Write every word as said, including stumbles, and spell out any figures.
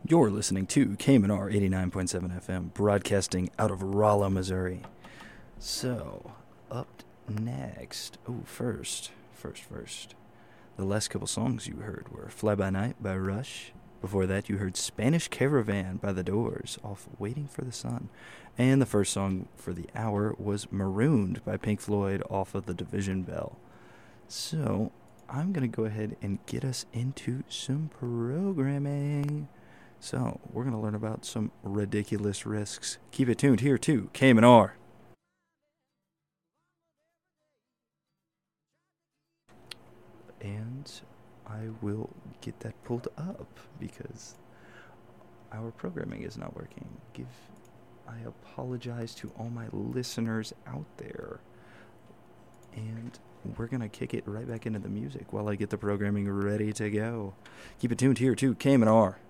You're listening to K M N R eighty-nine point seven F M, broadcasting out of Rolla, Missouri. So, up next, oh, first, first, first, the last couple songs you heard were Fly By Night by Rush. Before that, you heard Spanish Caravan by The Doors off Waiting for the Sun. And the first song for the hour was Marooned by Pink Floyd off of The Division Bell. So, I'm going to go ahead and get us into some programming. So, we're going to learn about some ridiculous risks. Keep it tuned here to K M N R. And I will get that pulled up because our programming is not working. Give, I apologize to all my listeners out there. And we're going to kick it right back into the music while I get the programming ready to go. Keep it tuned here to K M N R.